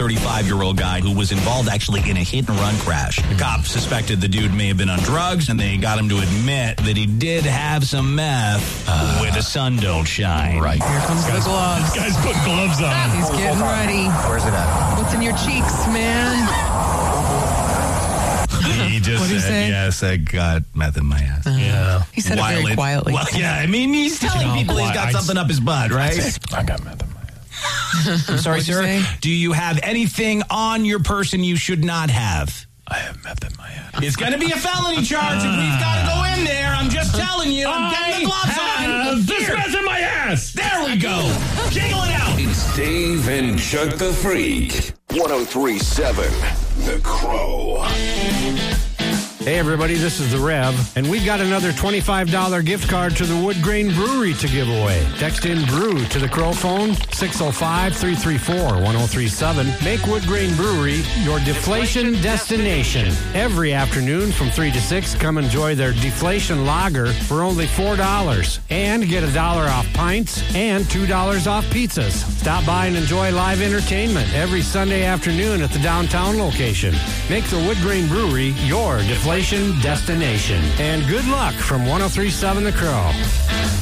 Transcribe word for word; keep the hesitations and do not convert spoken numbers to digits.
thirty-five-year-old guy who was involved actually in a hit-and-run crash. The cops suspected the dude may have been on drugs, and they got him to admit that he did have some meth uh, where the sun don't shine. Right. Here comes the gloves. This guy's putting gloves on. He's getting ready. Where's it at? What's in your cheeks, man? He just What'd he said, say? yes, I got meth in my ass. Uh, Yeah. He said While it very it- quietly. Well, yeah, I mean, he's telling No, people he's quiet. got I- something up his butt, right? I got meth in my ass. I'm sorry, What'd you sir. say? Do you have anything on your person you should not have? I have meth in my ass. It's going to be a felony charge if we've got to go in there. I'm just telling you. I'm getting the gloves on. this Here. meth in my ass. There we go. Jiggle it out. It's Dave and Chuck the Freak. one oh three point seven The Crow. Hey everybody, this is the Rev, and we've got another twenty-five dollars gift card to the Wood Grain Brewery to give away. Text in brew to the Crow phone, six oh five, three three four, one oh three seven. Make Wood Grain Brewery your deflation destination. Every afternoon from three to six, come enjoy their deflation lager for only four dollars. And get a dollar off pints and two dollars off pizzas. Stop by and enjoy live entertainment every Sunday afternoon at the downtown location. Make the Wood Grain Brewery your deflation destination. And good luck from one oh three point seven The Crow.